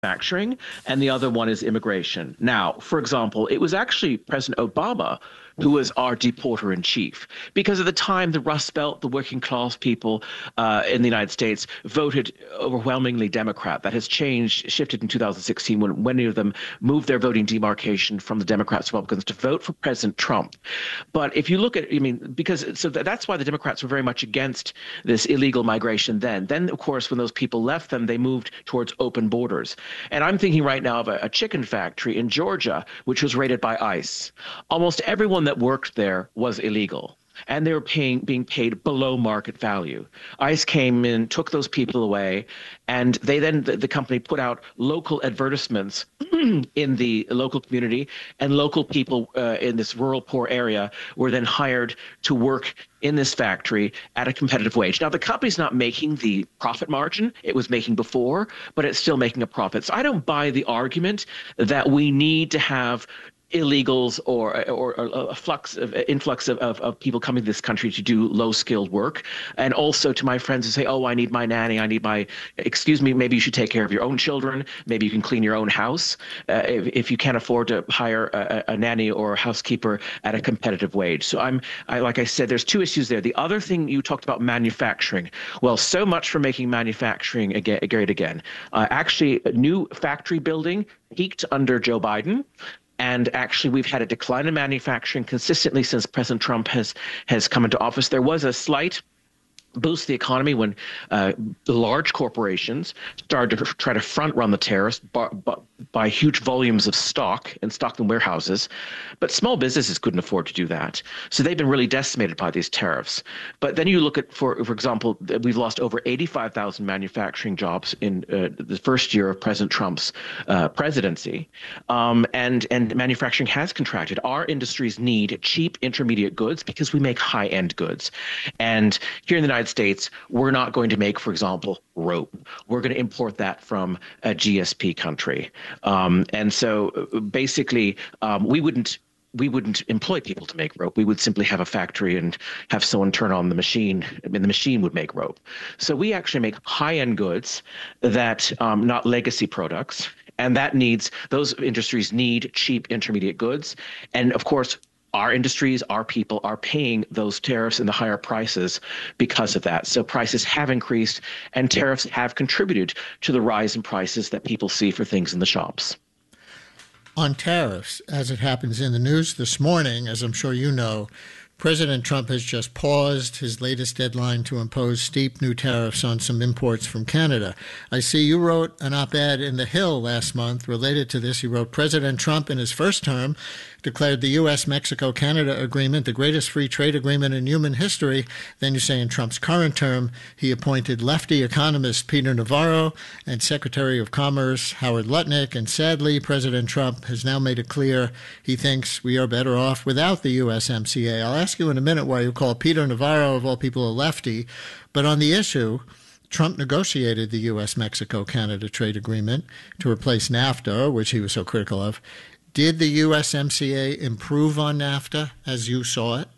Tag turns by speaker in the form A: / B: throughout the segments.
A: manufacturing, and the other one is immigration. Now, for example, it was actually President Obama who was our deporter in chief. Because at the time, the Rust Belt, the working class people in the United States voted overwhelmingly Democrat. That has changed, shifted in 2016 when many of them moved their voting demarcation from the Democrats, Republicans to vote for President Trump. But if you look at, I mean, because so that's why the Democrats were very much against this illegal migration then. Then, of course, when those people left them, they moved towards open borders. And I'm thinking right now of a chicken factory in Georgia, which was raided by ICE. Almost everyone that worked there was illegal, and they were being paid below market value. ICE came in, took those people away, and they then the company put out local advertisements in the local community, and local people in this rural poor area were then hired to work in this factory at a competitive wage. Now, the company's not making the profit margin it was making before, but it's still making a profit. So I don't buy the argument that we need to have illegals or a influx of people coming to this country to do low skilled work. And also to my friends who say, oh, I need my nanny, I need my, excuse me, maybe you should take care of your own children, maybe you can clean your own house if you can't afford to hire a nanny or a housekeeper at a competitive wage. So like I said, there's two issues there. The other thing, you talked about manufacturing. Well, so much for making manufacturing great again. Actually, new factory building peaked under Joe Biden. And actually, we've had a decline in manufacturing consistently since President Trump has come into office. There was a slight boost the economy when the large corporations started to try to front run the tariffs by huge volumes of stock and stock in warehouses. But small businesses couldn't afford to do that. So they've been really decimated by these tariffs. But then you look at, for example, we've lost over 85,000 manufacturing jobs in the first year of President Trump's presidency. And manufacturing has contracted. Our industries need cheap intermediate goods because we make high-end goods. And here in the United States, we're not going to make, for example, rope. We're going to import that from a GSP country. And so basically, we wouldn't employ people to make rope. We would simply have a factory and have someone turn on the machine, and the machine would make rope. So we actually make high-end goods that, not legacy products. And those industries need cheap intermediate goods. And of course, our industries, our people are paying those tariffs and the higher prices because of that. So prices have increased, and tariffs have contributed to the rise in prices that people see for things in the shops.
B: On tariffs, as it happens in the news this morning, as I'm sure you know, President Trump has just paused his latest deadline to impose steep new tariffs on some imports from Canada. I see you wrote an op-ed in The Hill last month related to this. You wrote, President Trump in his first term declared the U.S.-Mexico-Canada agreement the greatest free trade agreement in human history. Then you say in Trump's current term, he appointed lefty economist Peter Navarro and Secretary of Commerce Howard Lutnick. And sadly, President Trump has now made it clear he thinks we are better off without the USMCA. I'll ask you in a minute why you call Peter Navarro, of all people, a lefty. But on the issue, Trump negotiated the U.S.-Mexico-Canada trade agreement to replace NAFTA, which he was so critical of. Did the USMCA improve on NAFTA as you saw it?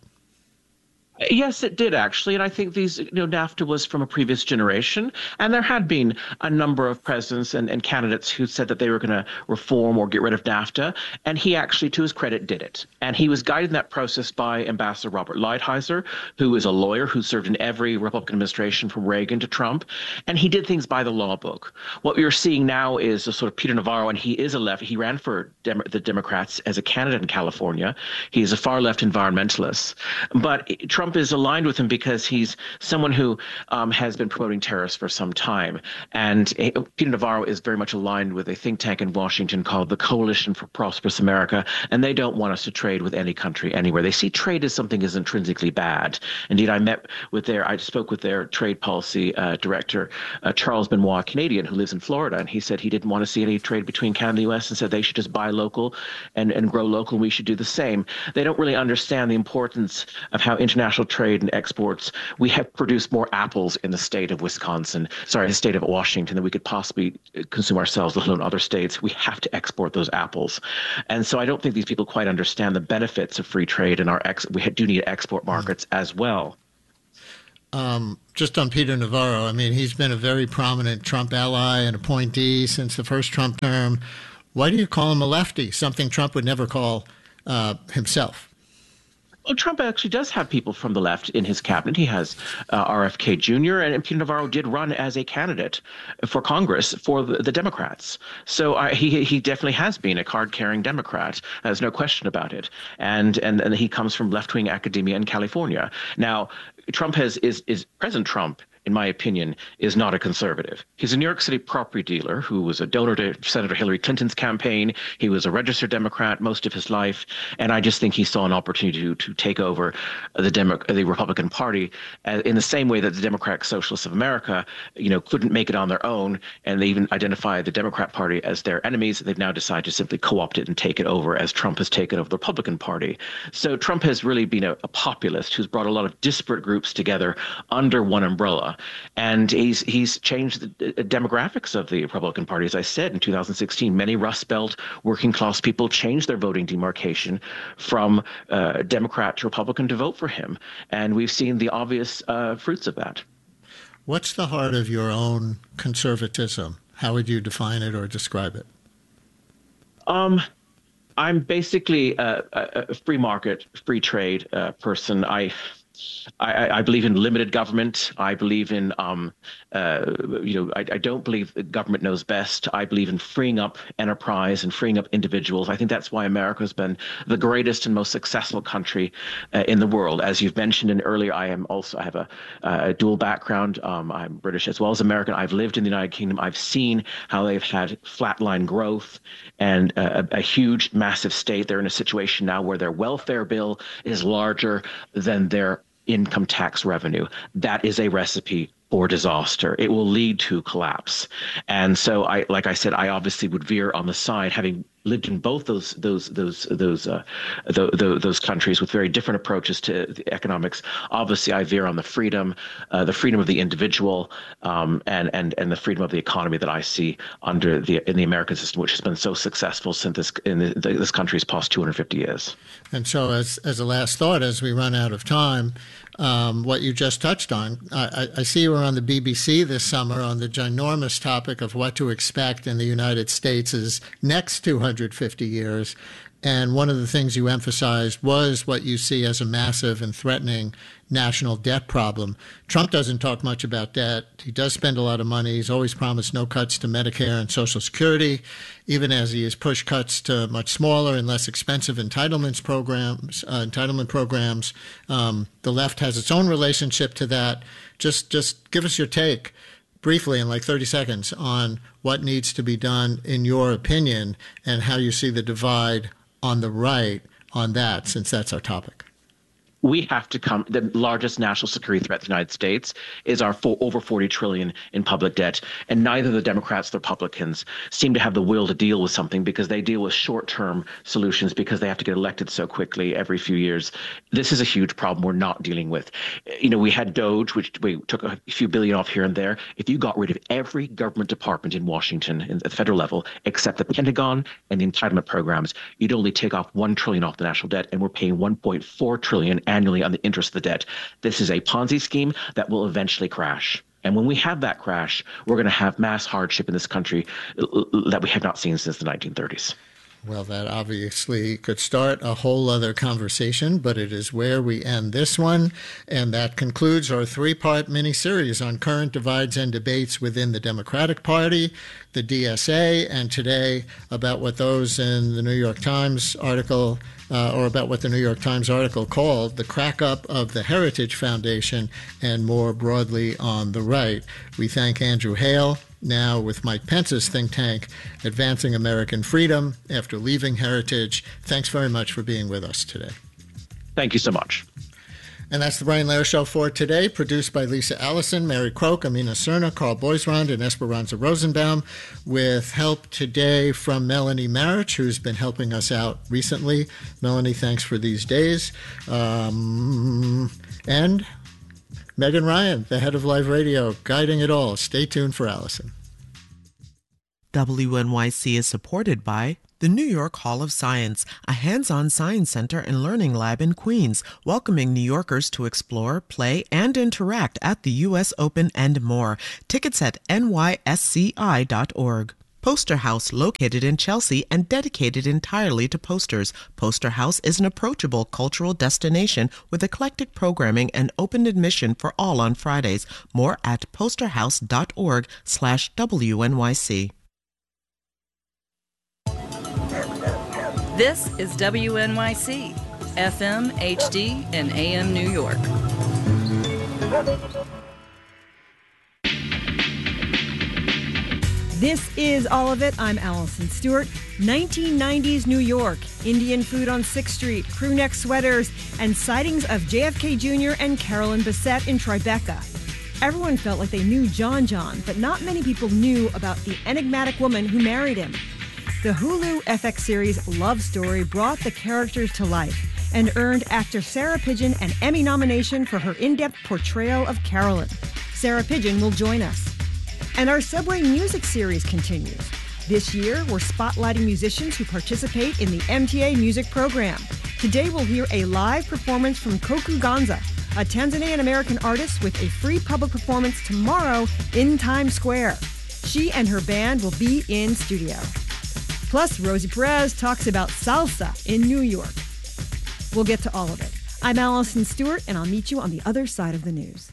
A: Yes, it did, actually. And I think NAFTA was from a previous generation. And there had been a number of presidents and candidates who said that they were going to reform or get rid of NAFTA. And he actually, to his credit, did it. And he was guided in that process by Ambassador Robert Lighthizer, who is a lawyer who served in every Republican administration from Reagan to Trump. And he did things by the law book. What we are seeing now is a sort of Peter Navarro, and he is a left. He ran for the Democrats as a candidate in California. He is a far left environmentalist. But Trump is aligned with him because he's someone who has been promoting tariffs for some time. And Peter Navarro is very much aligned with a think tank in Washington called the Coalition for Prosperous America. And they don't want us to trade with any country anywhere. They see trade as something is intrinsically bad. Indeed, I spoke with their trade policy director, Charles Benoit, Canadian, who lives in Florida. And he said he didn't want to see any trade between Canada and the U.S. and said they should just buy local and grow local. And we should do the same. They don't really understand the importance of how international trade and exports. We have produced more apples in the state of the state of Washington, than we could possibly consume ourselves, let alone other states. We have to export those apples. And so I don't think these people quite understand the benefits of free trade, and we do need export markets as well.
B: just on Peter Navarro, I mean, he's been a very prominent Trump ally and appointee since the first Trump term. Why do you call him a lefty? Something Trump would never call himself.
A: Well, Trump actually does have people from the left in his cabinet. He has RFK Jr. and Peter Navarro did run as a candidate for Congress for the Democrats. So he definitely has been a card-carrying Democrat. There's no question about it. And he comes from left-wing academia in California. Now, President Trump, in my opinion, is not a conservative. He's a New York City property dealer who was a donor to Senator Hillary Clinton's campaign. He was a registered Democrat most of his life, and I just think he saw an opportunity to take over the Republican Party in the same way that the Democratic Socialists of America, couldn't make it on their own, and they even identify the Democrat Party as their enemies. They've now decided to simply co-opt it and take it over, as Trump has taken over the Republican Party. So Trump has really been a populist who's brought a lot of disparate groups together under one umbrella. And he's changed the demographics of the Republican Party. As I said, in 2016, many Rust Belt working class people changed their voting demarcation from Democrat to Republican to vote for him. And we've seen the obvious fruits of that.
B: What's the heart of your own conservatism? How would you define it or describe it?
A: I'm basically a free market, free trade person. I believe in limited government. I believe in, I don't believe that government knows best. I believe in freeing up enterprise and freeing up individuals. I think that's why America has been the greatest and most successful country in the world. As you've mentioned earlier, I have a dual background. I'm British as well as American. I've lived in the United Kingdom. I've seen how they've had flatline growth and a huge, massive state. They're in a situation now where their welfare bill is larger than their income tax revenue. That is a recipe for disaster. It will lead to collapse. And so like I said, I obviously would veer on the side, having lived in both those countries with very different approaches to the economics. Obviously, I veer on the freedom of the individual, and the freedom of the economy that I see in the American system, which has been so successful since this country's past 250 years.
B: And so, as a last thought, as we run out of time, what you just touched on, I see you were on the BBC this summer on the ginormous topic of what to expect in the United States' next 250 years. And one of the things you emphasized was what you see as a massive and threatening national debt problem. Trump doesn't talk much about debt. He does spend a lot of money. He's always promised no cuts to Medicare and Social Security, even as he has pushed cuts to much smaller and less expensive entitlement programs. The left has its own relationship to that. Just give us your take briefly in like 30 seconds on what needs to be done in your opinion and how you see the divide on the right on that, since that's our topic.
A: We have to the largest national security threat to the United States is our over 40 trillion in public debt. And neither the Democrats nor Republicans seem to have the will to deal with something, because they deal with short-term solutions because they have to get elected so quickly every few years. This is a huge problem we're not dealing with. We had DOGE, which we took a few billion off here and there. If you got rid of every government department in Washington at the federal level, except the Pentagon and the entitlement programs, you'd only take off $1 trillion off the national debt, and we're paying $1.4 trillion annually on the interest of the debt. This is a Ponzi scheme that will eventually crash. And when we have that crash, we're going to have mass hardship in this country that we have not seen since the 1930s.
B: Well, that obviously could start a whole other conversation, but it is where we end this one. And that concludes our three-part mini-series on current divides and debates within the Democratic Party, the DSA, and today about what those in the New York Times article about what the New York Times article called the crack-up of the Heritage Foundation, and more broadly on the right. We thank Andrew Hale, now with Mike Pence's think tank, Advancing American Freedom, after leaving Heritage. Thanks very much for being with us today.
A: Thank you so much.
B: And that's the Brian Lehrer Show for today, produced by Lisa Allison, Mary Croak, Amina Cerna, Carl Boisrond, and Esperanza Rosenbaum, with help today from Melanie Marich, who's been helping us out recently. Melanie, thanks for these days. And Megan Ryan, the head of Live Radio, guiding it all. Stay tuned for Allison.
C: WNYC is supported by the New York Hall of Science, a hands-on science center and learning lab in Queens, welcoming New Yorkers to explore, play, and interact at the U.S. Open and more. Tickets at nysci.org. Poster House, located in Chelsea and dedicated entirely to posters. Poster House is an approachable cultural destination with eclectic programming and open admission for all on Fridays. More at posterhouse.org/WNYC.
D: This is WNYC, FM, HD, and AM New York.
E: This is All of It. I'm Allison Stewart. 1990s New York, Indian food on 6th Street, crew neck sweaters, and sightings of JFK Jr. and Carolyn Bessette in Tribeca. Everyone felt like they knew John, but not many people knew about the enigmatic woman who married him. The Hulu FX series Love Story brought the characters to life and earned actor Sarah Pidgeon an Emmy nomination for her in-depth portrayal of Carolyn. Sarah Pidgeon will join us. And our Subway Music Series continues. This year, we're spotlighting musicians who participate in the MTA Music Program. Today, we'll hear a live performance from Koku Ganza, a Tanzanian-American artist with a free public performance tomorrow in Times Square. She and her band will be in studio. Plus, Rosie Perez talks about salsa in New York. We'll get to all of it. I'm Allison Stewart, and I'll meet you on the other side of the news.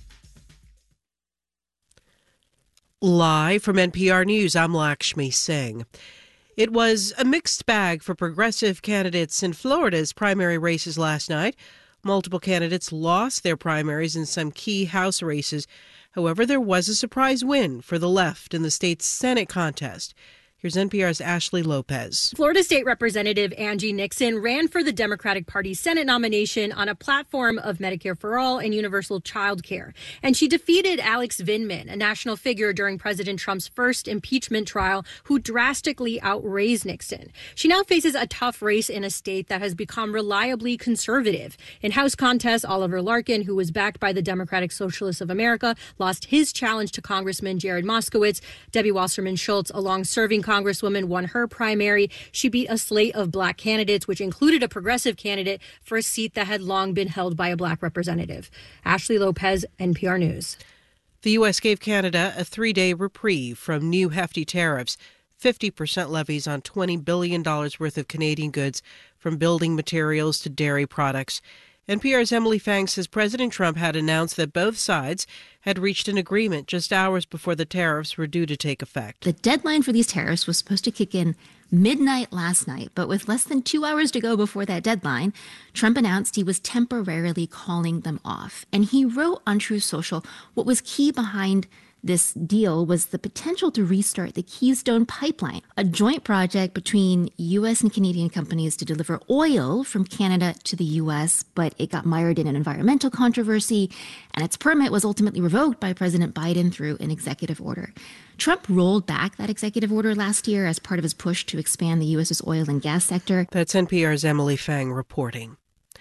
F: Live from NPR News, I'm Lakshmi Singh. It was a mixed bag for progressive candidates in Florida's primary races last night. Multiple candidates lost their primaries in some key House races. However, there was a surprise win for the left in the state's Senate contest. Here's NPR's Ashley Lopez.
G: Florida State Representative Angie Nixon ran for the Democratic Party's Senate nomination on a platform of Medicare for All and universal child care. And she defeated Alex Vindman, a national figure during President Trump's first impeachment trial, who drastically outraised Nixon. She now faces a tough race in a state that has become reliably conservative. In House contests, Oliver Larkin, who was backed by the Democratic Socialists of America, lost his challenge to Congressman Jared Moskowitz. Debbie Wasserman Schultz, a long-serving Congresswoman, won her primary. She beat a slate of black candidates, which included a progressive candidate for a seat that had long been held by a black representative. Ashley Lopez, NPR News.
F: The U.S. gave Canada a 3-day reprieve from new hefty tariffs, 50% levies on $20 billion worth of Canadian goods, from building materials to dairy products. NPR's Emily Fang says President Trump had announced that both sides had reached an agreement just hours before the tariffs were due to take effect.
H: The deadline for these tariffs was supposed to kick in midnight last night, but with less than 2 hours to go before that deadline, Trump announced he was temporarily calling them off. And he wrote on Truth Social what was key behind this deal was the potential to restart the Keystone Pipeline, a joint project between U.S. and Canadian companies to deliver oil from Canada to the U.S., but it got mired in an environmental controversy, and its permit was ultimately revoked by President Biden through an executive order. Trump rolled back that executive order last year as part of his push to expand the U.S.'s oil and gas sector.
F: That's NPR's Emily Fang reporting.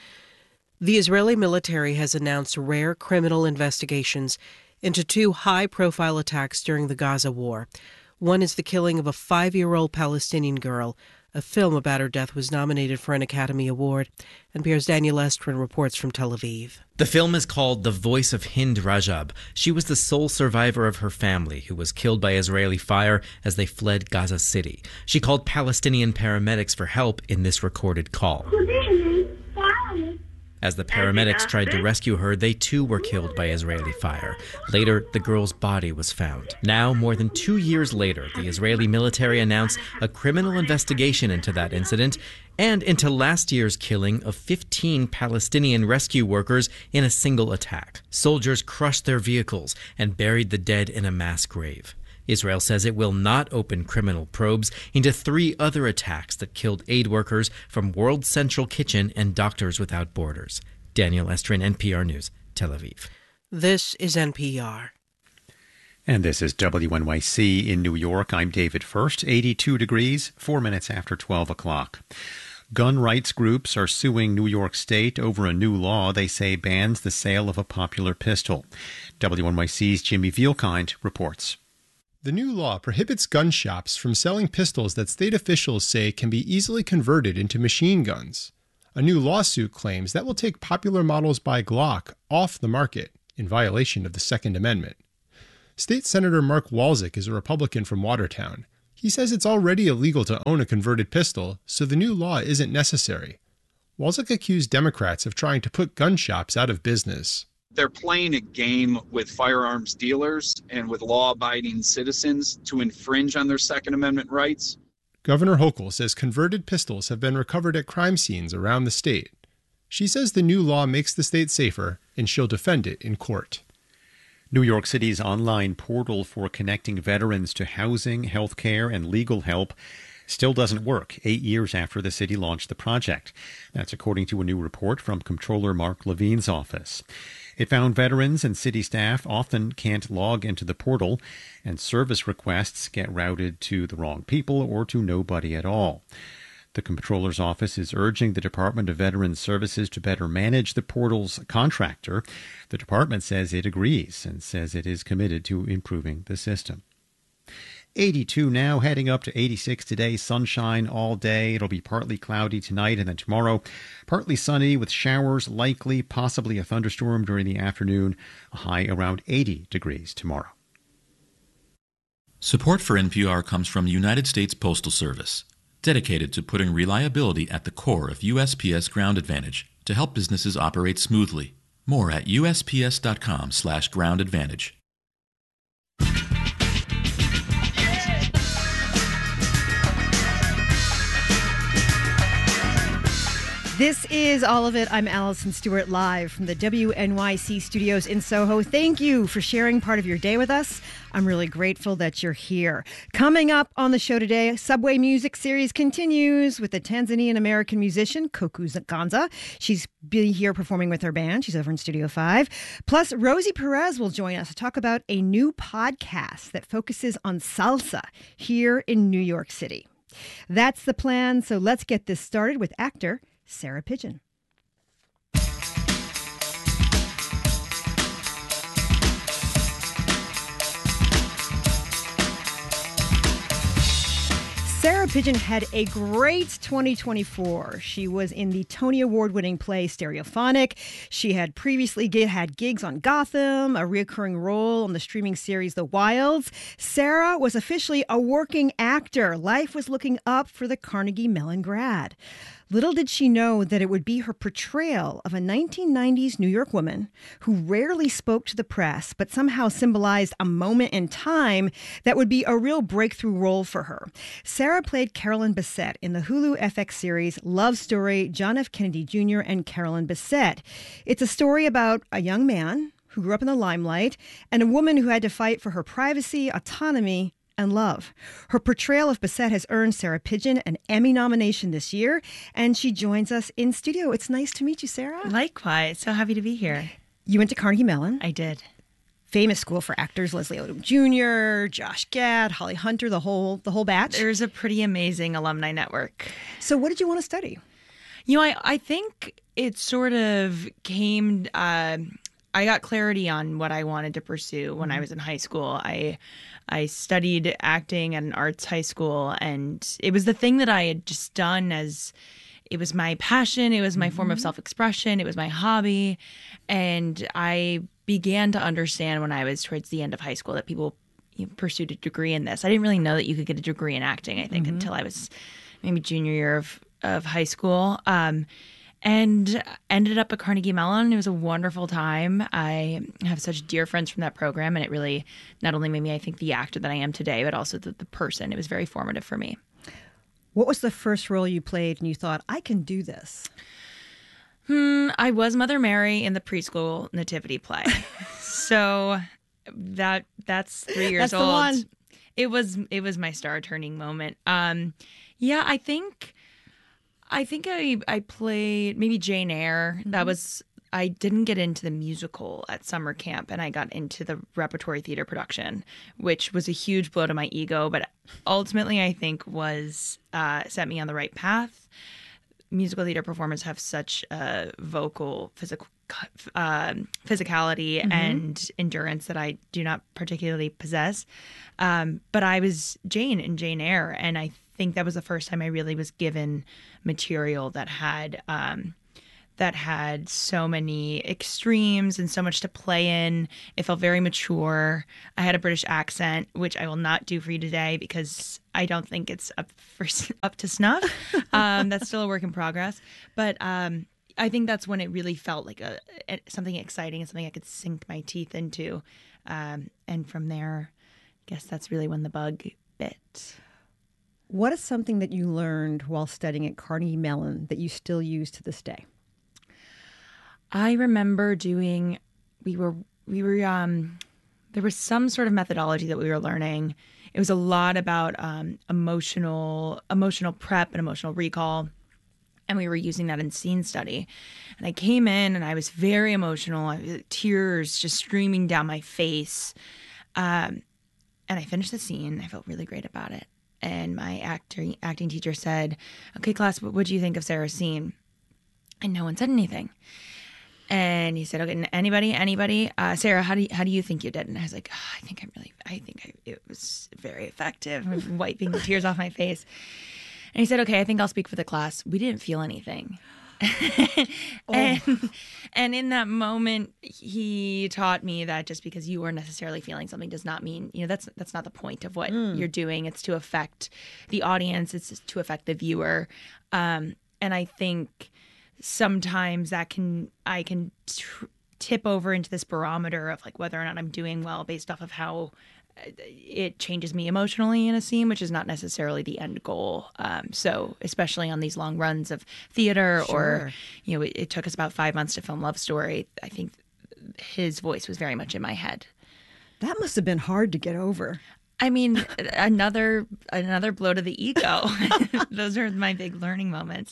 F: The Israeli military has announced rare criminal investigations into 2 high-profile attacks during the Gaza war. One is the killing of a 5-year-old Palestinian girl. A film about her death was nominated for an Academy Award. NPR's Daniel Estrin reports from Tel Aviv.
I: The film is called The Voice of Hind Rajab. She was the sole survivor of her family, who was killed by Israeli fire as they fled Gaza City. She called Palestinian paramedics for help in this recorded call. As the paramedics tried to rescue her, they too were killed by Israeli fire. Later, the girl's body was found. Now, more than 2 years later, the Israeli military announced a criminal investigation into that incident and into last year's killing of 15 Palestinian rescue workers in a single attack. Soldiers crushed their vehicles and buried the dead in a mass grave. Israel says it will not open criminal probes into 3 other attacks that killed aid workers from World Central Kitchen and Doctors Without Borders. Daniel Estrin, NPR News, Tel Aviv.
F: This is NPR.
J: And this is WNYC in New York. I'm David First, 82 degrees, 4 minutes after 12 o'clock. Gun rights groups are suing New York State over a new law they say bans the sale of a popular pistol. WNYC's Jimmy Vielkind reports.
K: The new law prohibits gun shops from selling pistols that state officials say can be easily converted into machine guns. A new lawsuit claims that will take popular models by Glock off the market in violation of the Second Amendment. State Senator Mark Walczyk is a Republican from Watertown. He says it's already illegal to own a converted pistol, so the new law isn't necessary. Walczyk accused Democrats of trying to put gun shops out of business.
L: They're playing a game with firearms dealers and with law-abiding citizens to infringe on their Second Amendment rights.
K: Governor Hochul says converted pistols have been recovered at crime scenes around the state. She says the new law makes the state safer, and she'll defend it in court.
J: New York City's online portal for connecting veterans to housing, health care, and legal help still doesn't work 8 years after the city launched the project. That's according to a new report from Comptroller Mark Levine's office. It found veterans and city staff often can't log into the portal, and service requests get routed to the wrong people or to nobody at all. The Comptroller's office is urging the Department of Veterans Services to better manage the portal's contractor. The department says it agrees and says it is committed to improving the system. 82 now, heading up to 86 today. Sunshine all day. It'll be partly cloudy tonight, and then tomorrow partly sunny with showers, likely, possibly a thunderstorm during the afternoon. A high around 80 degrees tomorrow.
M: Support for NPR comes from United States Postal Service, dedicated to putting reliability at the core of USPS Ground Advantage to help businesses operate smoothly. More at USPS.com/Ground Advantage.
E: This is All of It. I'm Allison Stewart, live from the WNYC studios in Soho. Thank you for sharing part of your day with us. I'm really grateful that you're here. Coming up on the show today, Subway Music Series continues with the Tanzanian-American musician Koku Ganza. She's been here performing with her band. She's over in Studio 5. Plus, Rosie Perez will join us to talk about a new podcast that focuses on salsa here in New York City. That's the plan, so let's get this started with actor Sarah Pidgeon. Sarah Pidgeon had a great 2024. She was in the Tony Award-winning play Stereophonic. She had previously had gigs on Gotham, a recurring role on the streaming series The Wilds. Sarah was officially a working actor. Life was looking up for the Carnegie Mellon grad. Little did she know that it would be her portrayal of a 1990s New York woman who rarely spoke to the press, but somehow symbolized a moment in time that would be a real breakthrough role for her. Sarah played Carolyn Bessette in the Hulu FX series Love Story, John F. Kennedy Jr. and Carolyn Bessette. It's a story about a young man who grew up in the limelight and a woman who had to fight for her privacy, autonomy, and love. Her portrayal of Bessette has earned Sarah Pidgeon an Emmy nomination this year, and she joins us in studio. It's nice to meet you, Sarah.
N: Likewise. So happy to be here.
E: You went to Carnegie Mellon.
N: I did.
E: Famous school for actors, Leslie Odom Jr., Josh Gad, Holly Hunter, the whole batch.
N: There's a pretty amazing alumni network.
E: So what did you want to study?
N: You know, I think it sort of came... I got clarity on what I wanted to pursue when I was in high school. I studied acting at an arts high school, and it was the thing that I had just done as it was my passion. It was my form of self-expression. It was my hobby. And I began to understand when I was towards the end of high school that people pursued a degree in this. I didn't really know that you could get a degree in acting, I think, until I was maybe junior year of high school. And ended up at Carnegie Mellon. It was a wonderful time. I have such dear friends from that program, and it really not only made me, I think, the actor that I am today, but also the person. It was very formative for me.
E: What was the first role you played and you thought, I can do this?
N: I was Mother Mary in the preschool nativity play. So that's 3 years old.
E: That's the
N: one. It was my star-turning moment. Yeah, I think I played maybe Jane Eyre. I didn't get into the musical at summer camp, and I got into the repertory theater production, which was a huge blow to my ego, but ultimately I think was set me on the right path. Musical theater performers have such a vocal, physicality and endurance that I do not particularly possess. But I was Jane in Jane Eyre, and I think that was the first time I really was given material that had so many extremes and so much to play in. It felt very mature. I had a British accent, which I will not do for you today because I don't think it's up to snuff. That's still a work in progress. But I think that's when it really felt like something exciting and something I could sink my teeth into. And from there, I guess that's really when the bug bit.
E: What is something that you learned while studying at Carnegie Mellon that you still use to this day?
N: I remember there was some sort of methodology that we were learning. It was a lot about emotional prep and emotional recall. And we were using that in scene study. And I came in and I was very emotional. Tears just streaming down my face. And I finished the scene. I felt really great about it. And my acting teacher said, "Okay, class, what do you think of Sarah's scene?" And no one said anything. And he said, "Okay, anybody? Sarah, how do you think you did?" And I was like, it was very effective. I was wiping the tears off my face. And he said, "Okay, I think I'll speak for the class." We didn't feel anything. And in that moment, he taught me that just because you are necessarily feeling something does not mean, that's not the point of what you're doing. It's to affect the audience. It's to affect the viewer. And I think sometimes I can tip over into this barometer of like whether or not I'm doing well based off of how it changes me emotionally in a scene, which is not necessarily the end goal. So especially on these long runs of theater, or, it took us about 5 months to film Love Story. I think his voice was very much in my head.
E: That must have been hard to get over.
N: I mean, another blow to the ego. Those are my big learning moments.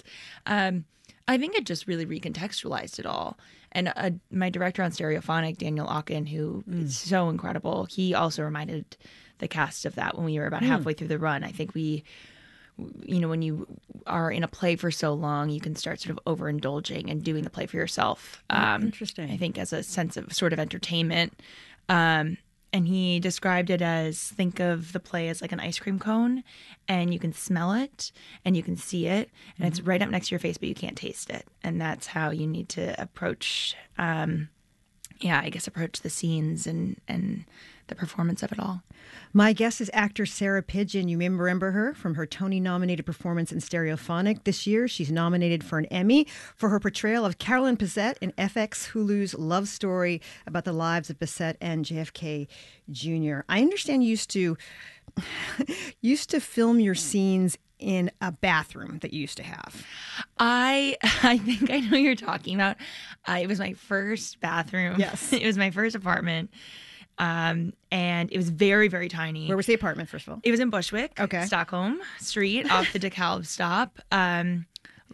N: I think it just really recontextualized it all. And my director on Stereophonic, Daniel Ocken, who is so incredible, he also reminded the cast of that when we were about halfway through the run. I think when you are in a play for so long, you can start sort of overindulging and doing the play for yourself.
E: Interesting.
N: I think as a sense of sort of entertainment. And he described it as, think of the play as like an ice cream cone, and you can smell it and you can see it, and it's right up next to your face, but you can't taste it. And that's how you need to approach, approach the scenes and the performance of it all.
E: My guest is actor Sarah Pidgeon. You may remember her from her Tony-nominated performance in Stereophonic. This year, she's nominated for an Emmy for her portrayal of Carolyn Bessette in FX Hulu's Love Story about the lives of Bessette and JFK Jr. I understand you used to film your scenes in a bathroom that you used to have.
N: I think I know what you're talking about. It was my first bathroom.
E: Yes.
N: It was my first apartment. And it was very, very tiny.
E: Where was the apartment, first of all?
N: It was in Bushwick,
E: okay.
N: Stockholm Street, off the DeKalb stop. I'm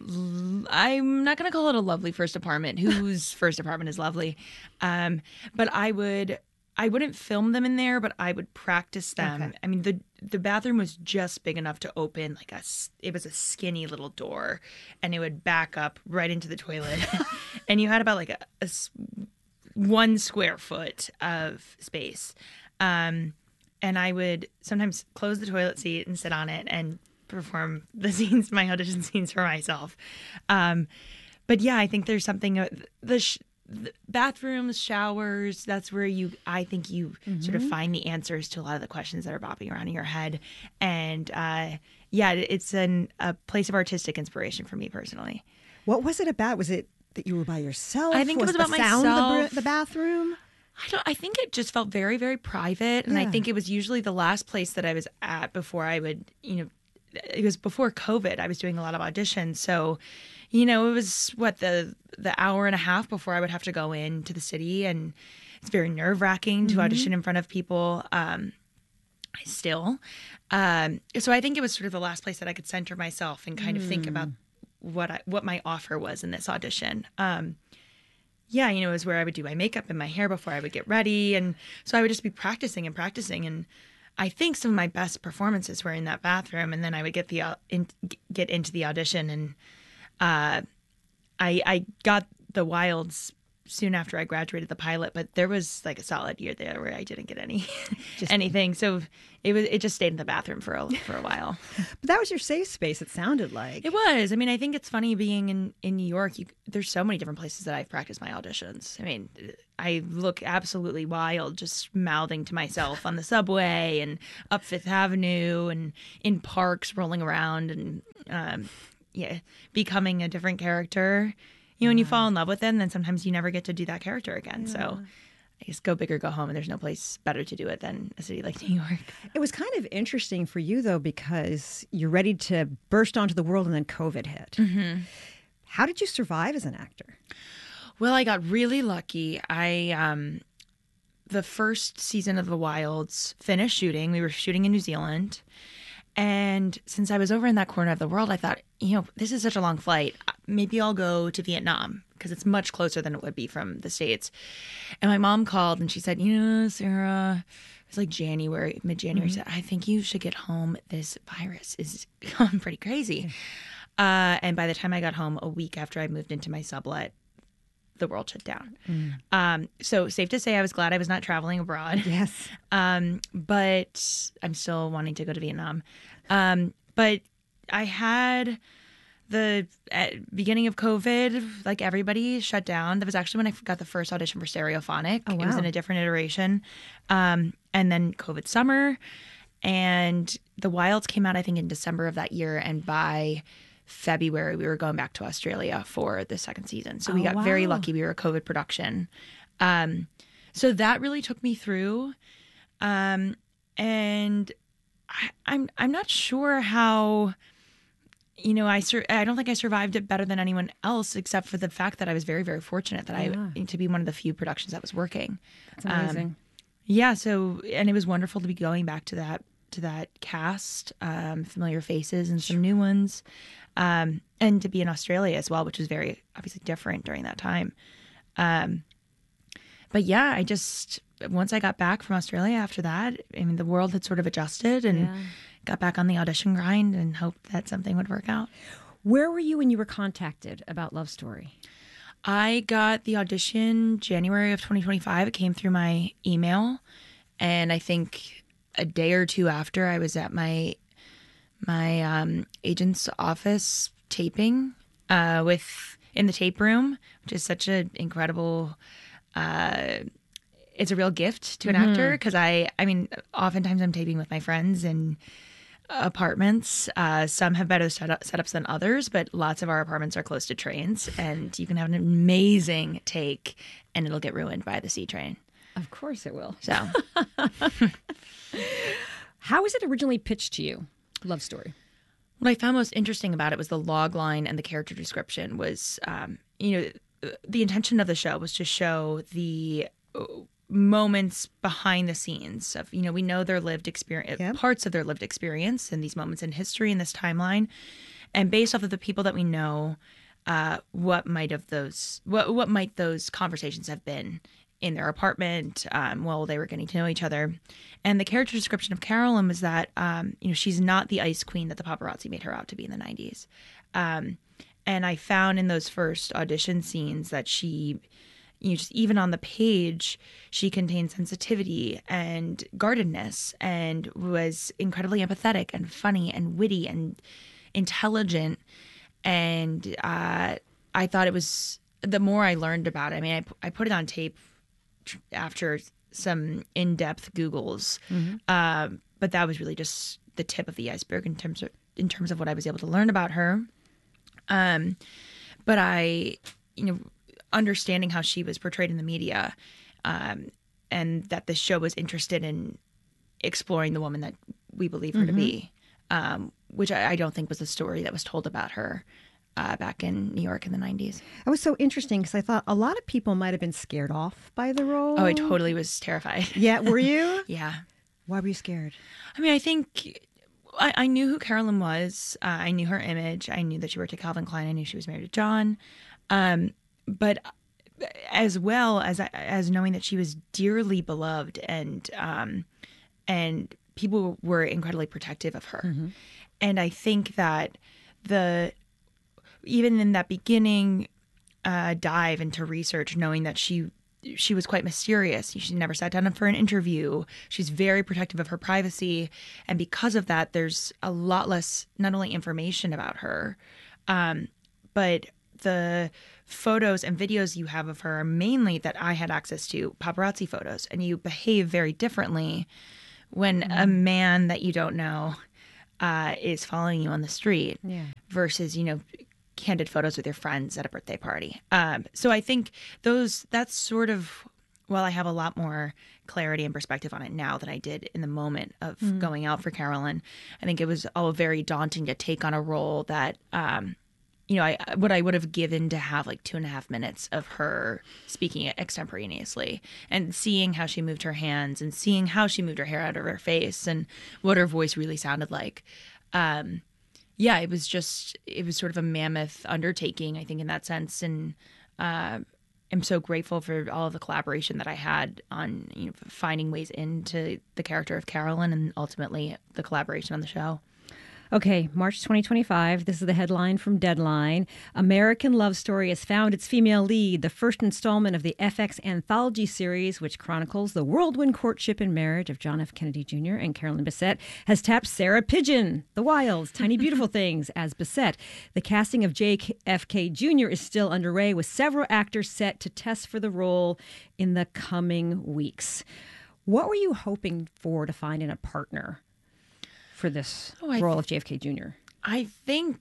N: not going to call it a lovely first apartment. Whose first apartment is lovely? But I wouldn't film them in there, but I would practice them. Okay. I mean, the bathroom was just big enough to open it was a skinny little door, and it would back up right into the toilet. And you had about like a 1 square foot of space. And I would sometimes close the toilet seat and sit on it and perform the scenes, my audition scenes for myself. But yeah, I think there's something, the bathrooms, showers, that's where I think you sort of find the answers to a lot of the questions that are bopping around in your head. And it's a place of artistic inspiration for me personally.
E: What was it about? Was it that you were by yourself?
N: I think it was about
E: the sound
N: myself.
E: Of the bathroom?
N: I think it just felt very, very private. And I think it was usually the last place that I was at before I would, it was before COVID. I was doing a lot of auditions. So, it was the hour and a half before I would have to go into the city. And it's very nerve-wracking to audition in front of people. So I think it was sort of the last place that I could center myself and kind of think about what my offer was in this audition. It was where I would do my makeup and my hair before I would get ready. And so I would just be practicing. And I think some of my best performances were in that bathroom. And then I would get into the audition. And I got the wilds soon after I graduated the pilot, but there was like a solid year there where I didn't get anything. So it just stayed in the bathroom for a while.
E: But that was your safe space, it sounded like.
N: It was. I mean, I think it's funny being in New York. There's so many different places that I've practiced my auditions. I mean, I look absolutely wild just mouthing to myself on the subway and up Fifth Avenue and in parks rolling around and becoming a different character. And you fall in love with it, and then sometimes you never get to do that character again. Yeah. So I guess go big or go home, and there's no place better to do it than a city like New York.
E: It was kind of interesting for you, though, because you're ready to burst onto the world, and then COVID hit. Mm-hmm. How did you survive as an actor?
N: Well, I got really lucky. The first season of The Wilds finished shooting. We were shooting in New Zealand. And since I was over in that corner of the world, I thought, this is such a long flight. Maybe I'll go to Vietnam because it's much closer than it would be from the States. And my mom called and she said, Sarah, it was like January, mid-January. She said, I think you should get home. This virus is going pretty crazy. And by the time I got home, a week after I moved into my sublet, the world shut down. So safe to say I was glad I was not traveling abroad.
E: Yes.
N: But I'm still wanting to go to Vietnam. But I had at beginning of COVID, like everybody, shut down. That was actually when I got the first audition for Stereophonic. Oh, wow. It was in a different iteration. And then COVID summer. And The Wilds came out, I think, in December of that year. And by February, we were going back to Australia for the second season. So we got very lucky. We were a COVID production. So that really took me through. And I'm not sure how, I don't think I survived it better than anyone else, except for the fact that I was very, very fortunate that to be one of the few productions that was working.
E: That's amazing.
N: So, and it was wonderful to be going back to that cast, familiar faces and some new ones. And to be in Australia as well, which was very obviously different during that time. But yeah, once I got back from Australia after that, I mean, the world had sort of adjusted and got back on the audition grind and hoped that something would work out.
E: Where were you when you were contacted about Love Story?
N: I got the audition January of 2025. It came through my email. And I think a day or two after, I was at my agent's office taping in the tape room, which is such an incredible it's a real gift to an actor because I mean oftentimes I'm taping with my friends in apartments. Some have better setups than others, but lots of our apartments are close to trains, and you can have an amazing take and it'll get ruined by the C train.
E: Of course it will.
N: So
E: how was it originally pitched to you, Love Story?
N: What I found most interesting about it was the log line and the character description was, the intention of the show was to show the moments behind the scenes of, we know their lived experience, parts of their lived experience and these moments in history in this timeline. And based off of the people that we know, what might those conversations have been in their apartment while they were getting to know each other. And the character description of Carolyn was that, she's not the ice queen that the paparazzi made her out to be in the 90s. And I found in those first audition scenes that she, just even on the page, she contained sensitivity and guardedness and was incredibly empathetic and funny and witty and intelligent. And I thought it was, the more I learned about it, I mean, I put it on tape after some in-depth Googles, but that was really just the tip of the iceberg in terms of what I was able to learn about her. But I, understanding how she was portrayed in the media, and that the show was interested in exploring the woman that we believe her to be, which I don't think was the story that was told about her back in New York in the 90s.
E: That was so interesting because I thought a lot of people might have been scared off by the role.
N: Oh, I totally was terrified.
E: Yeah, were you?
N: Yeah.
E: Why were you scared?
N: I mean, I think I knew who Carolyn was. I knew her image. I knew that she worked at Calvin Klein. I knew she was married to John. But as well as knowing that she was dearly beloved and people were incredibly protective of her. And I think that even in that beginning, dive into research, knowing that she was quite mysterious. She never sat down for an interview. She's very protective of her privacy. And because of that, there's a lot less, not only information about her, but the photos and videos you have of her are mainly that I had access to, paparazzi photos. And you behave very differently when a man that you don't know is following you on the street versus, candid photos with your friends at a birthday party. So I think that's sort of, while I have a lot more clarity and perspective on it now than I did in the moment of going out for Carolyn, I think it was all very daunting to take on a role that, what I would have given to have like 2.5 minutes of her speaking extemporaneously and seeing how she moved her hands and seeing how she moved her hair out of her face and what her voice really sounded like. It was sort of a mammoth undertaking, I think, in that sense. And I'm so grateful for all of the collaboration that I had on, finding ways into the character of Carolyn and ultimately the collaboration on the show.
E: Okay, March 2025. This is the headline from Deadline. American Love Story has found its female lead. The first installment of the FX anthology series, which chronicles the whirlwind courtship and marriage of John F. Kennedy Jr. and Carolyn Bessette, has tapped Sarah Pidgeon, The Wilds, Tiny Beautiful Things, as Bessette. The casting of JFK Jr. is still underway, with several actors set to test for the role in the coming weeks. What were you hoping for to find in a partner for this role of JFK Jr.?
N: I think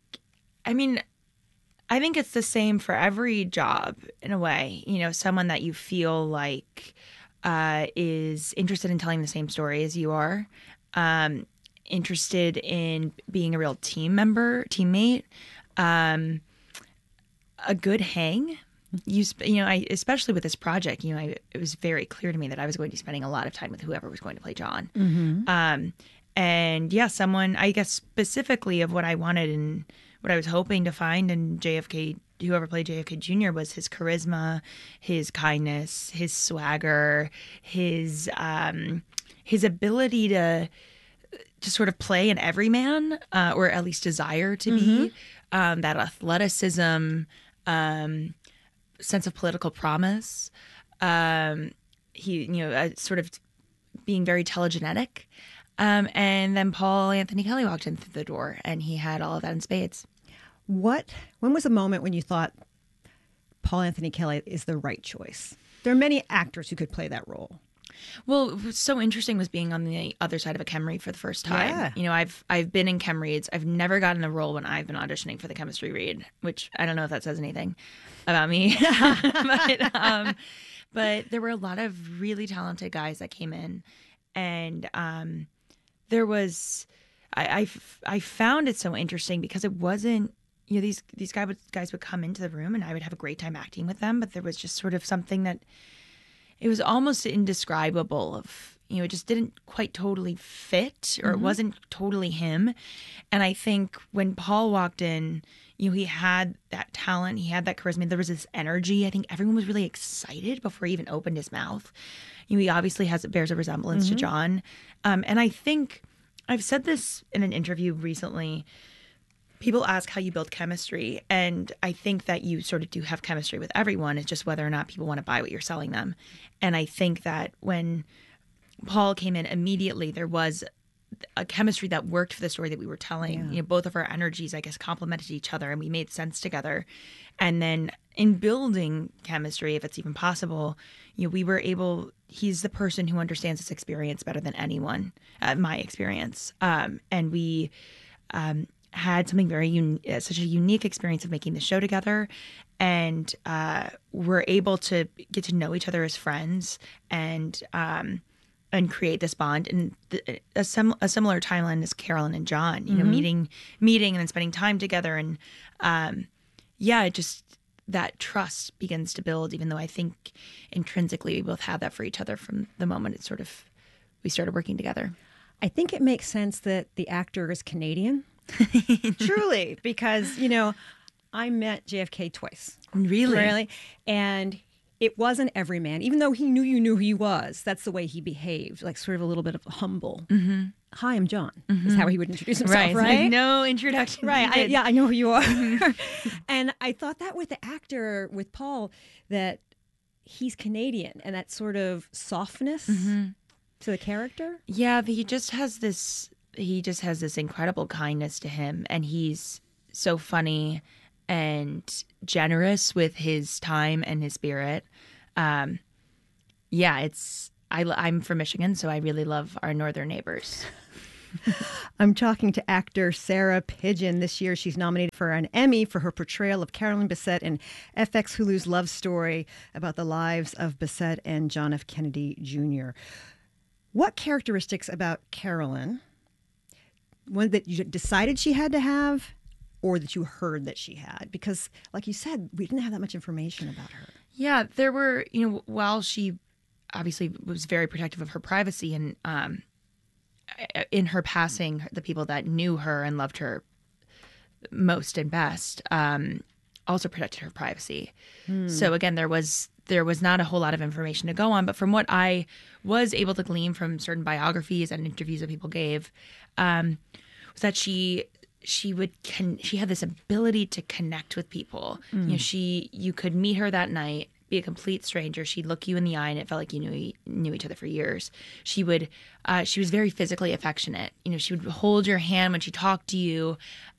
N: it's the same for every job in a way. Someone that you feel like is interested in telling the same story as you are, interested in being a real teammate, a good hang. Especially with this project, it was very clear to me that I was going to be spending a lot of time with whoever was going to play John. And someone, I guess, specifically of what I wanted and what I was hoping to find in JFK, whoever played JFK Jr., was his charisma, his kindness, his swagger, his ability to sort of play an everyman, or at least desire to be, that athleticism, sense of political promise. He, sort of being very telegenetic. And then Paul Anthony Kelly walked in through the door, and he had all of that in spades.
E: When was the moment when you thought Paul Anthony Kelly is the right choice? There are many actors who could play that role.
N: Well, what was so interesting was being on the other side of a chem read for the first time. Yeah. I've been in chem reads. I've never gotten a role when I've been auditioning for the chemistry read, which I don't know if that says anything about me. But there were a lot of really talented guys that came in, and there was, I found it so interesting because it wasn't, these guys would come into the room and I would have a great time acting with them, but there was just sort of something that it was almost indescribable of, it just didn't quite totally fit, or it wasn't totally him. And I think when Paul walked in, he had that talent, he had that charisma, there was this energy. I think everyone was really excited before he even opened his mouth. He obviously bears a resemblance to John. And I think I've said this in an interview recently. People ask how you build chemistry, and I think that you sort of do have chemistry with everyone. It's just whether or not people want to buy what you're selling them. And I think that when Paul came in, immediately there was a chemistry that worked for the story that we were telling. Yeah. Both of our energies, I guess, complemented each other, and we made sense together. And then in building chemistry, if it's even possible, we were able. He's the person who understands this experience better than anyone, my experience, and we had something very such a unique experience of making the show together, and we're able to get to know each other as friends and create this bond. And a similar timeline as Carolyn and John, meeting and then spending time together, and just that trust begins to build. Even though I think intrinsically we both have that for each other from the moment we started working together.
E: I think it makes sense that the actor is Canadian. Truly, because I met JFK twice.
N: Really?
E: And it wasn't every man, even though he knew you knew who he was. That's the way he behaved, like sort of a little bit of humble.
N: Mm-hmm.
E: Hi, I'm John, is how he would introduce himself, right?
N: Like no introduction.
E: Right. I know who you are. And I thought that with the actor, with Paul, that he's Canadian and that sort of softness to the character.
N: Yeah, he just has this incredible kindness to him, and he's so funny and generous with his time and his spirit. I'm from Michigan, so I really love our northern neighbors.
E: I'm talking to actor Sarah Pidgeon. This year, she's nominated for an Emmy for her portrayal of Carolyn Bessette in FX Hulu's love story about the lives of Bessette and John F. Kennedy Jr. What characteristics about Carolyn, one that you decided she had to have, or that you heard that she had? Because, like you said, we didn't have that much information about her.
N: Yeah, there were, while she obviously was very protective of her privacy, and in her passing, the people that knew her and loved her most and best also protected her privacy. So again, there was not a whole lot of information to go on, but from what I was able to glean from certain biographies and interviews that people gave, was that she had this ability to connect with people. You could meet her that night, be a complete stranger. She'd look you in the eye, and it felt like you knew each other for years. She was very physically affectionate. She would hold your hand when she talked to you.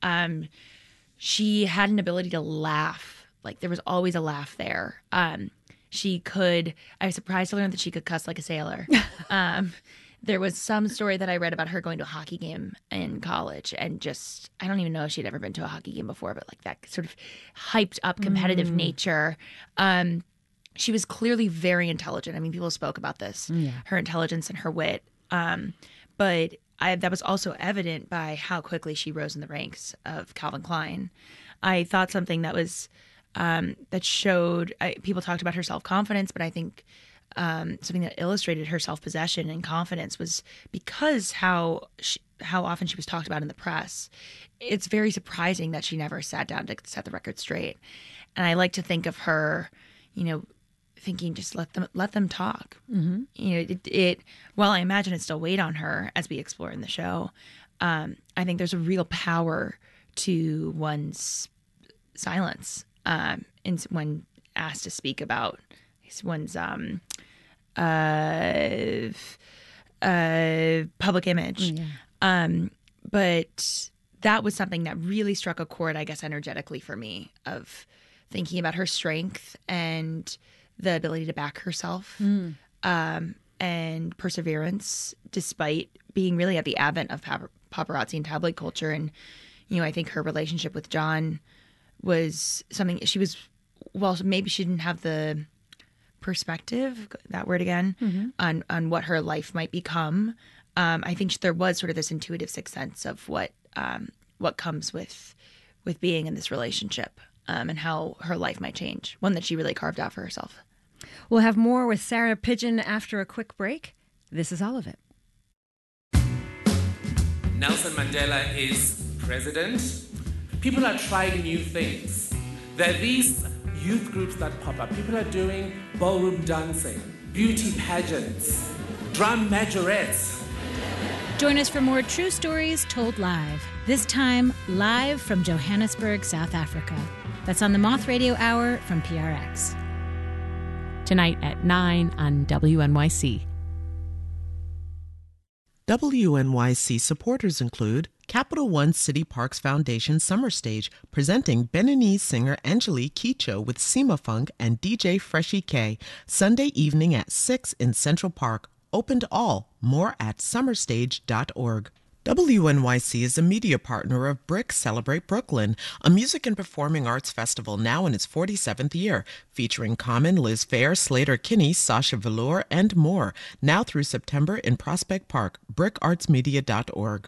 N: She had an ability to laugh. Like, there was always a laugh there. I was surprised to learn that she could cuss like a sailor. There was some story that I read about her going to a hockey game in college, and I don't even know if she'd ever been to a hockey game before, but like that sort of hyped up competitive nature. She was clearly very intelligent. I mean, people spoke about this, her intelligence and her wit. But that was also evident by how quickly she rose in the ranks of Calvin Klein. I thought something that was that showed people talked about her self-confidence, but I think something that illustrated her self-possession and confidence was because how often she was talked about in the press. It's very surprising that she never sat down to set the record straight. And I like to think of her, thinking just let them talk. While I imagine it still weighed on her, as we explore in the show, I think there's a real power to one's silence when asked to speak about one's public image. But that was something that really struck a chord, I guess, energetically for me, of thinking about her strength and the ability to back herself and perseverance, despite being really at the advent of paparazzi and tabloid culture. And, I think her relationship with John was something maybe she didn't have the perspective, that word again, on what her life might become. I think there was sort of this intuitive sixth sense of what comes with being in this relationship, and how her life might change, one that she really carved out for herself.
E: We'll have more with Sarah Pidgeon after a quick break. This is all of it.
O: Nelson Mandela is president. People are trying new things. There are these youth groups that pop up. People are doing ballroom dancing, beauty pageants, drum majorettes.
P: Join us for more true stories told live. This time, live from Johannesburg, South Africa. That's on the Moth Radio Hour from PRX.
Q: Tonight at 9 on WNYC.
C: WNYC supporters include Capital One City Parks Foundation Summer Stage, presenting Beninese singer Angelique Kidjo with Sima Funk and DJ Freshie K, Sunday evening at 6 in Central Park. Open to all. More at summerstage.org. WNYC is a media partner of BRIC Celebrate Brooklyn, a music and performing arts festival now in its 47th year, featuring Common, Liz Phair, Slater Kinney, Sasha Velour, and more, now through September in Prospect Park, bricartsmedia.org.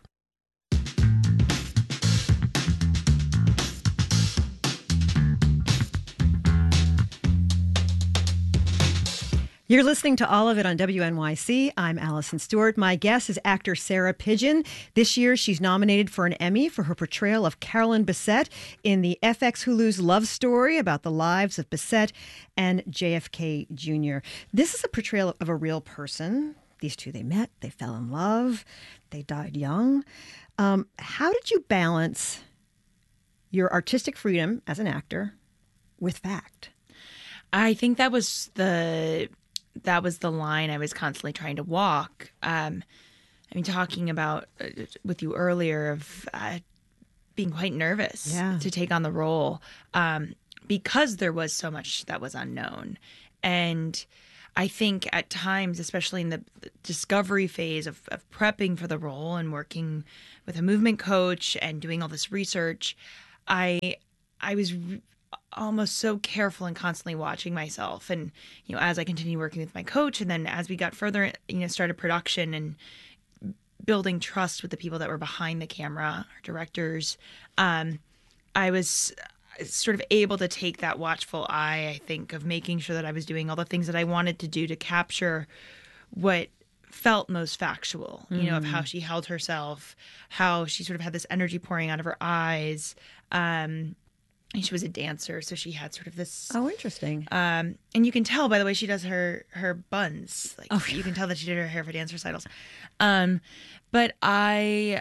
E: You're listening to All of It on WNYC. I'm Allison Stewart. My guest is actor Sarah Pidgeon. This year, she's nominated for an Emmy for her portrayal of Carolyn Bessette in the FX Hulu's love story about the lives of Bessette and JFK Jr. This is a portrayal of a real person. These two, they met, they fell in love, they died young. How did you balance your artistic freedom as an actor with fact?
N: I think that was the line I was constantly trying to walk. Talking about with you earlier of being quite nervous to take on the role because there was so much that was unknown. And I think at times, especially in the discovery phase of prepping for the role and working with a movement coach and doing all this research, I was almost so careful and constantly watching myself. And, as I continued working with my coach, and then as we got further, started production and building trust with the people that were behind the camera, our directors, I was sort of able to take that watchful eye, I think, of making sure that I was doing all the things that I wanted to do to capture what felt most factual, of how she held herself, how she sort of had this energy pouring out of her eyes. And she was a dancer, so she had sort of this.
E: Oh, interesting.
N: And you can tell by the way she does her buns. You can tell that she did her hair for dance recitals. But I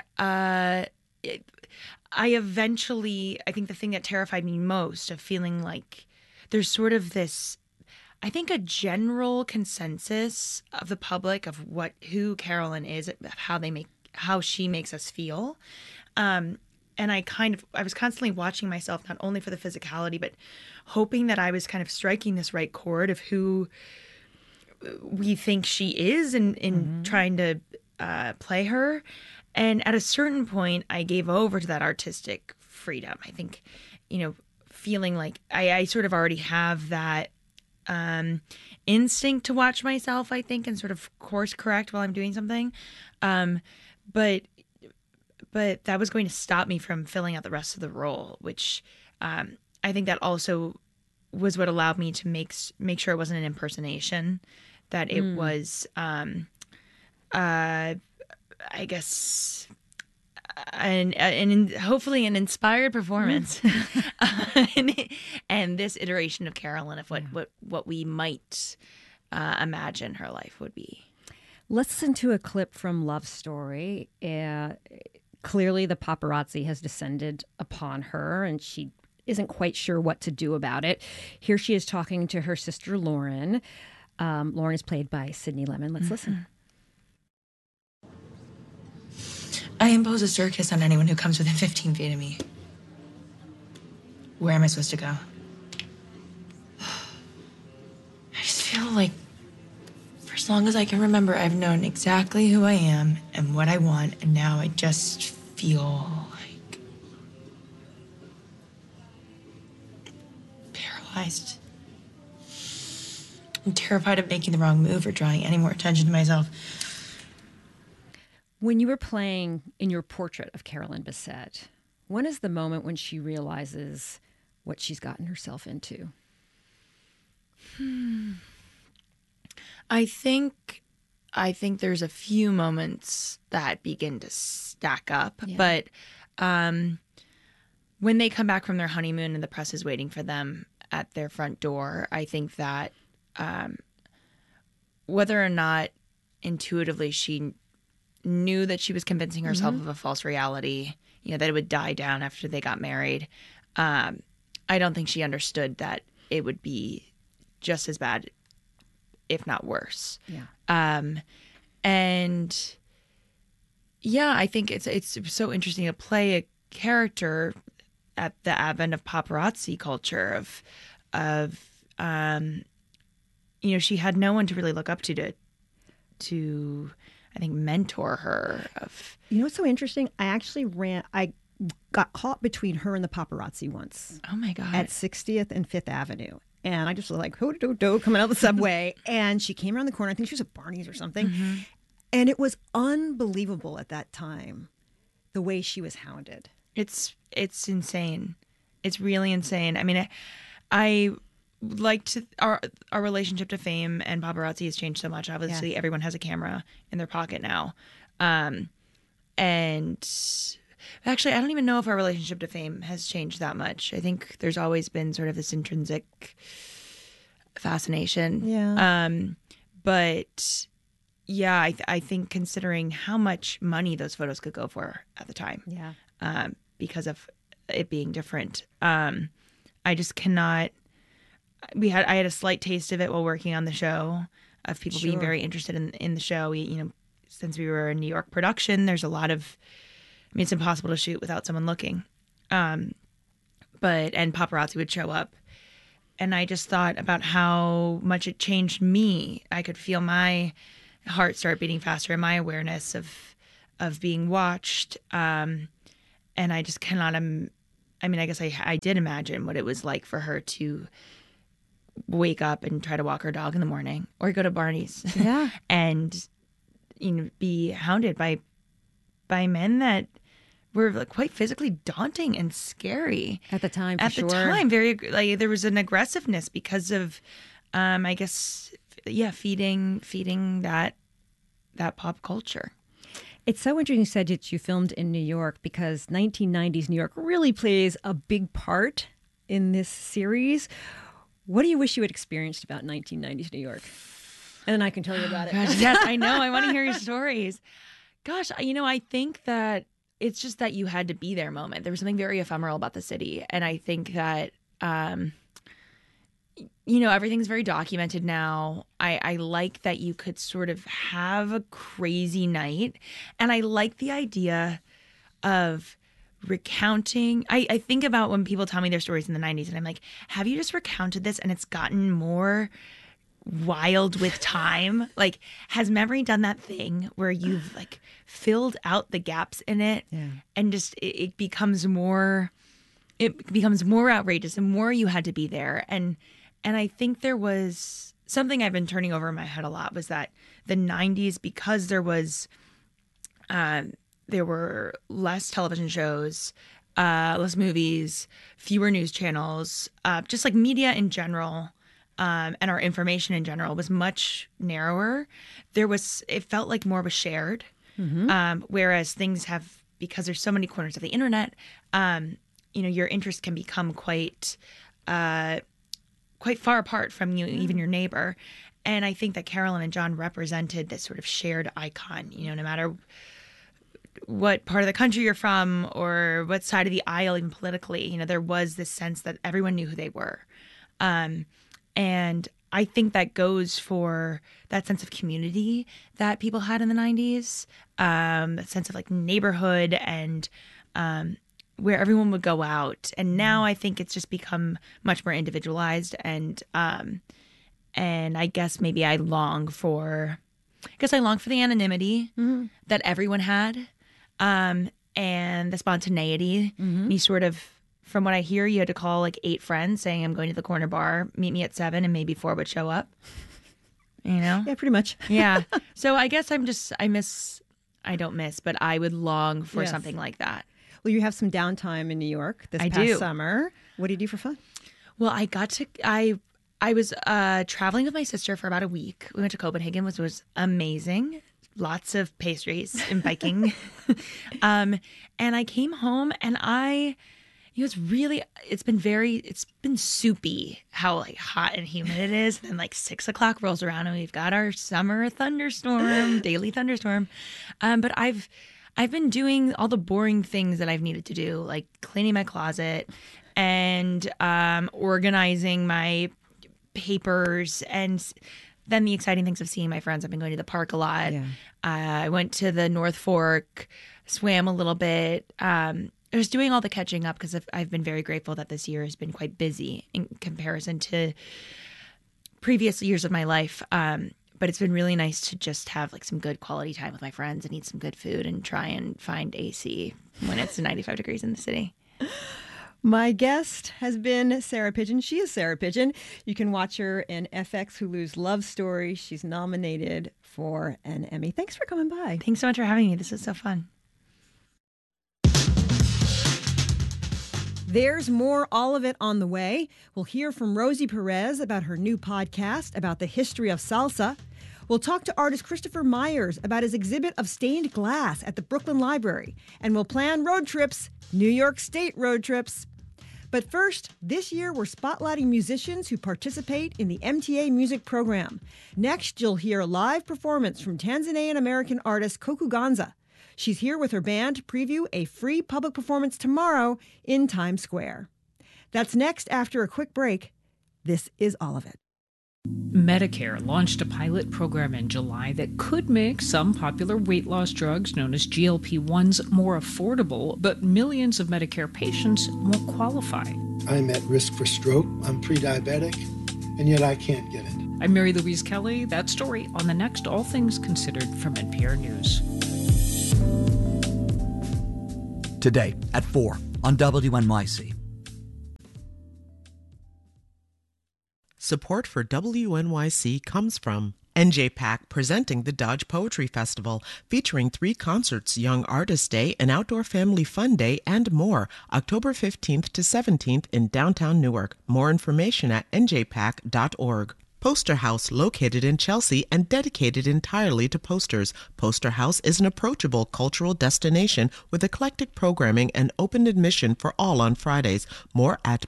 N: eventually, I think the thing that terrified me most of feeling like there's sort of this, I think a general consensus of the public of who Carolyn is, how she makes us feel. And I was constantly watching myself, not only for the physicality, but hoping that I was kind of striking this right chord of who we think she is in trying to play her. And at a certain point, I gave over to that artistic freedom. I think, feeling like I sort of already have that instinct to watch myself, I think, and sort of course correct while I'm doing something. But that was going to stop me from filling out the rest of the role, which I think that also was what allowed me to make sure it wasn't an impersonation, that it was, I guess, and hopefully an inspired performance, and this iteration of Carolyn of what we might imagine her life would be.
E: Let's listen to a clip from Love Story. Clearly, the paparazzi has descended upon her, and she isn't quite sure what to do about it. Here she is talking to her sister, Lauren. Lauren is played by Sydney Lemon. Let's listen.
R: I impose a circus on anyone who comes within 15 feet of me. Where am I supposed to go? I just feel like, for as long as I can remember, I've known exactly who I am and what I want, and now I just feel like paralyzed. I'm terrified of making the wrong move or drawing any more attention to myself.
E: When you were playing in your portrait of Carolyn Bessette, when is the moment when she realizes what she's gotten herself into?
N: I think there's a few moments that begin to stack up, but when they come back from their honeymoon and the press is waiting for them at their front door, I think that whether or not intuitively she knew that she was convincing herself of a false reality, that it would die down after they got married, I don't think she understood that it would be just as bad, if not worse. I think it's so interesting to play a character at the advent of paparazzi culture she had no one to really look up to I think mentor her.
E: What's so interesting? I got caught between her and the paparazzi once.
N: Oh my God.
E: At 60th and 5th Avenue. And I just was like, ho-do-do, coming out the subway. And she came around the corner. I think she was at Barney's or something. And it was unbelievable at that time, the way she was hounded.
N: It's insane. It's really insane. I mean, I our relationship to fame and paparazzi has changed so much. Obviously, everyone has a camera in their pocket now. And actually, I don't even know if our relationship to fame has changed that much. I think there's always been sort of this intrinsic fascination.
E: Yeah.
N: But yeah, I think considering how much money those photos could go for at the time.
E: Yeah.
N: Because of it being different. I just cannot. I had a slight taste of it while working on the show, of people being very interested in the show. Since we were a New York production, there's a lot of. I mean, it's impossible to shoot without someone looking. And paparazzi would show up, and I just thought about how much it changed me. I could feel my heart start beating faster, and my awareness of being watched. And I just cannot. I mean, I guess I did imagine what it was like for her to wake up and try to walk her dog in the morning, or go to Barney's, and be hounded by men that were quite physically daunting and scary
E: at the time.
N: At the time, very there was an aggressiveness because of, I guess, feeding that pop culture.
E: It's so interesting you said that you filmed in New York, because 1990s New York really plays a big part in this series. What do you wish you had experienced about 1990s New York? And then I can tell you about it.
N: Gosh, yes, I know. I want to hear your stories. Gosh, I think that it's just that you had to be there moment. There was something very ephemeral about the city. And I think that, everything's very documented now. I like that you could sort of have a crazy night. And I like the idea of recounting. I think about when people tell me their stories in the 90s, and I'm like, have you just recounted this and it's gotten more wild with time? Like, has memory done that thing where you've filled out the gaps in it, and just it becomes more outrageous the more you had to be there. And I think there was something I've been turning over in my head a lot, was that the 90s, because there were less television shows, less movies, fewer news channels, just media in general, and our information in general was much narrower. It felt like more was shared. Mm-hmm. Whereas things have, because there's so many corners of the internet, your interest can become quite far apart from you, even your neighbor. And I think that Carolyn and John represented this sort of shared icon, no matter what part of the country you're from or what side of the aisle, even politically, there was this sense that everyone knew who they were. And I think that goes for that sense of community that people had in the 90s, that sense of neighborhood and where everyone would go out. And now I think it's just become much more individualized. And I guess maybe I long for the anonymity that everyone had, and the spontaneity. Mm-hmm. You sort of, from what I hear, you had to call 8 friends saying, I'm going to the corner bar, meet me at 7, and maybe 4 would show up.
E: Yeah, pretty much.
N: Yeah. So I guess I don't miss, but I would long for something like that.
E: Well, you have some downtime in New York this past summer. What do you do for fun?
N: Well, I was traveling with my sister for about a week. We went to Copenhagen, which was amazing. Lots of pastries and biking. And I came home, and it's been soupy how hot and humid it is. And then 6 o'clock rolls around, and we've got our summer thunderstorm, daily thunderstorm. But I've been doing all the boring things that I've needed to do, like cleaning my closet and organizing my papers, and then the exciting things of seeing my friends. I've been going to the park a lot. Yeah. I went to the North Fork, swam a little bit. I was doing all the catching up because I've been very grateful that this year has been quite busy in comparison to previous years of my life. But it's been really nice to just have some good quality time with my friends and eat some good food and try and find AC when it's 95 degrees in the city.
E: My guest has been Sarah Pidgeon. She is Sarah Pidgeon. You can watch her in FX Hulu's Love Story. She's nominated for an Emmy. Thanks for coming by.
N: Thanks so much for having me. This is so fun.
E: There's more All of It on the way. We'll hear from Rosie Perez about her new podcast about the history of salsa. We'll talk to artist Christopher Myers about his exhibit of stained glass at the Brooklyn Library. And we'll plan road trips, New York State road trips. But first, this year we're spotlighting musicians who participate in the MTA Music Program. Next, you'll hear a live performance from Tanzanian-American artist Koku Ganza. She's here with her band to preview a free public performance tomorrow in Times Square. That's next after a quick break. This is All of It.
S: Medicare launched a pilot program in July that could make some popular weight loss drugs known as GLP-1s more affordable, but millions of Medicare patients won't qualify.
T: I'm at risk for stroke, I'm pre-diabetic, and yet I can't get it.
S: I'm Mary Louise Kelly. That story on the next All Things Considered from NPR News.
U: Today at 4 on WNYC.
C: Support for WNYC comes from NJPAC presenting the Dodge Poetry Festival, featuring 3 concerts, Young Artist Day, an outdoor family fun day, and more, October 15th to 17th in downtown Newark. More information at njpac.org. Poster House, located in Chelsea and dedicated entirely to posters. Poster House is an approachable cultural destination with eclectic programming and open admission for all on Fridays. More at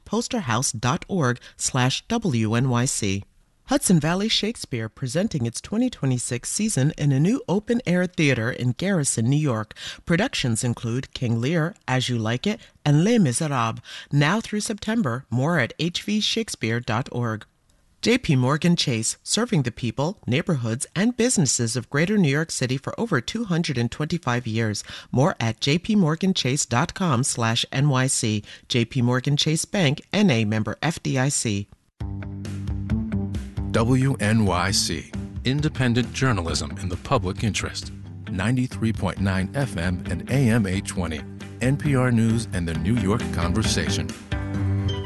C: posterhouse.org/WNYC. Hudson Valley Shakespeare presenting its 2026 season in a new open-air theater in Garrison, New York. Productions include King Lear, As You Like It, and Les Miserables. Now through September. More at hvshakespeare.org. J.P. Morgan Chase, serving the people, neighborhoods, and businesses of Greater New York City for over 225 years. More at jpmorganchase.com/NYC. J.P. Morgan Chase Bank, N.A. member FDIC.
V: WNYC, independent journalism in the public interest. 93.9 FM and AM 820. NPR News and the New York Conversation.